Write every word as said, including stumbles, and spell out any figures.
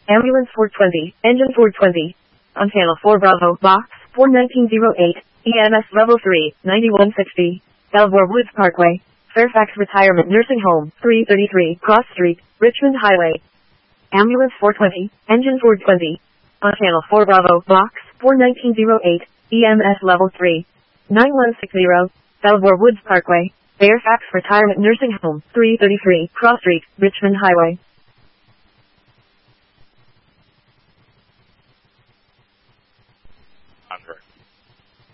Ambulance four twenty, Engine four twenty. On Channel four Bravo, Box four nineteen oh eight, E M S Level three, ninety-one sixty. Belvoir Woods Parkway, Fairfax Retirement Nursing Home, three thirty-three Cross Street, Richmond Highway. Ambulance four twenty, Engine four twenty. On Channel four Bravo, Box four nineteen oh eight, E M S Level three, ninety-one sixty. Belvoir Woods Parkway, Fairfax Retirement Nursing Home, three thirty-three Cross Street, Richmond Highway.